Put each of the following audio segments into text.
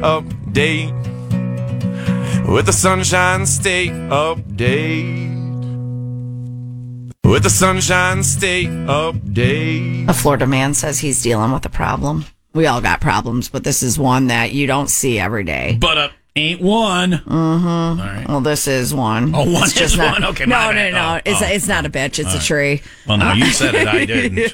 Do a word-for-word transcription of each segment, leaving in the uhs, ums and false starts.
Update with the Sunshine State update. With the Sunshine State update. A Florida man says he's dealing with a problem. We all got problems, but this is one that you don't see every day. But uh, ain't one. Mm-hmm. All right. Well, this is one. Oh, one it's is not, one? Okay, no, my no, bad. no, Oh, It's, oh. it's not a bitch. It's All a right. tree. Well, no, you said it. I didn't.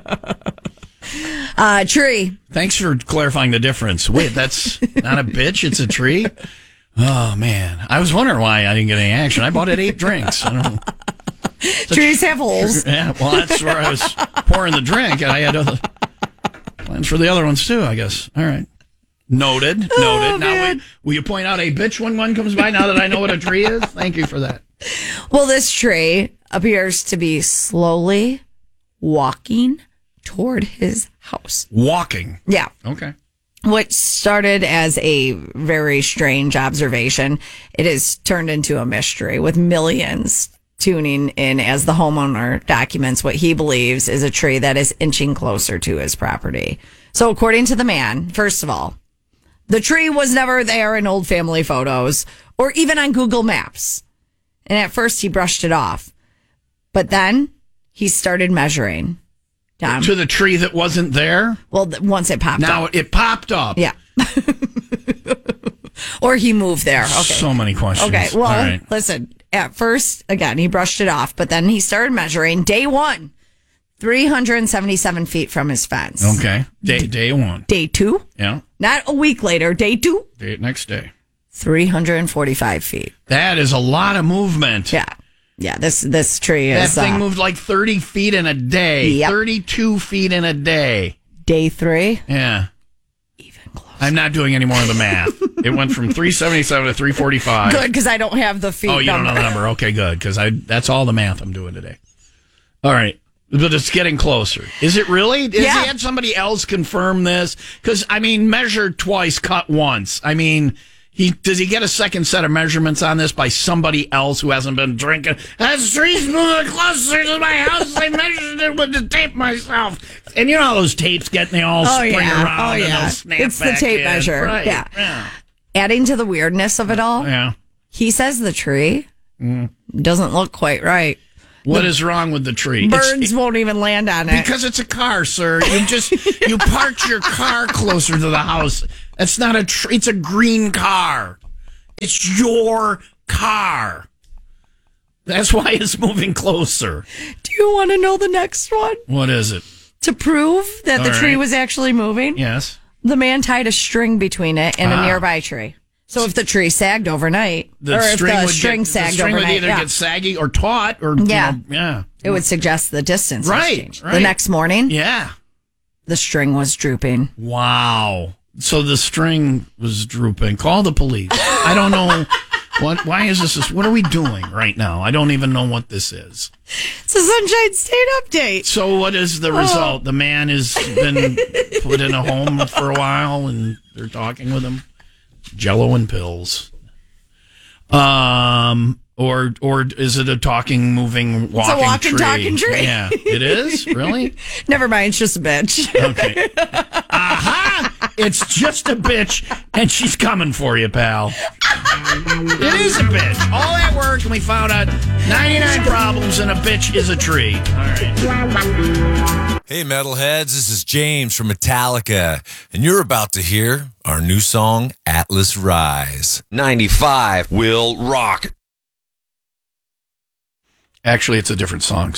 Uh, tree. Thanks for clarifying the difference. Wait, that's not a bitch. It's a tree? Oh, man. I was wondering why I didn't get any action. I bought it eight drinks. I don't know. Trees have holes. Yeah, well, that's where I was pouring the drink, and I had other plans for the other ones, too, I guess. All right. Noted. Noted. Oh, now, man. wait, will you point out a bitch when one comes by now that I know what a tree is? Thank you for that. Well, this tree appears to be slowly walking toward his house. Walking. Yeah. Okay. Which started as a very strange observation. It has turned into a mystery with millions tuning in as the homeowner documents what he believes is a tree that is inching closer to his property. So according to the man, first of all, the tree was never there in old family photos or even on Google Maps. And at first he brushed it off. But then he started measuring. Tom. To the tree that wasn't there? Well, th- once it popped now up. Now it popped up. Yeah. Or he moved there. Okay. So many questions. Okay. Well, All right. listen, at first, again, he brushed it off, but then he started measuring day one, three hundred seventy-seven feet from his fence. Okay. Day day one. Day two, Yeah. not a week later, day two, Day next day. three hundred forty-five feet. That is a lot of movement. Yeah. Yeah. This, this tree That is. thing uh, moved like thirty feet in a day. Yep. thirty-two feet in a day. Day three. Yeah. Even closer. I'm not doing any more of the math. It went from three seventy-seven to three forty-five. Good, because I don't have the feet Oh, you number. don't know the number. Okay, good, because I that's all the math I'm doing today. All right. But it's getting closer. Is it really? Has Yeah. he had somebody else confirm this? Because, I mean, measured twice, cut once. I mean, he does he get a second set of measurements on this by somebody else who hasn't been drinking? That tree's moving closer to my house. I measured it with the tape myself. And you know how those tapes get, they all Oh, spring yeah. around Oh, and yeah. they'll snap It's the back tape in. measure. Right. Yeah. Yeah. Adding to the weirdness of it all, Yeah. he says the tree doesn't look quite right. What is wrong with the tree? Birds It's- won't even land on it. Because it's a car, sir. You just you parked your car closer to the house. That's not a tree. It's a green car. It's your car. That's why it's moving closer. Do you want to know the next one? What is it? To prove that the All tree right. was actually moving, Yes. the man tied a string between it and Ah. a nearby tree. So if the tree sagged overnight, The or if string the would string get, sagged the string overnight, would either yeah, get saggy or taut or Yeah. You know, yeah. it would suggest the distance has Right, changed. The right. next morning, Yeah. the string was drooping. Wow. So the string was drooping. Call the police. I don't know what. Why is this? What are we doing right now? I don't even know what this is. It's a Sunshine State update. So what is the result? The man has been put in a home for a while, and they're talking with him. Jello and pills. Um, or or is it a talking, moving, walking walking, tree? talking tree. Yeah, it is. Really? Never mind, it's just a bitch. Okay. Aha! It's just a bitch, and she's coming for you, pal. It is a bitch. All that work, and we found out ninety-nine problems, and a bitch is a tree. All right. Hey, metalheads, this is James from Metallica, and you're about to hear our new song, Atlas Rise. ninety-five will rock. Actually, it's a different song.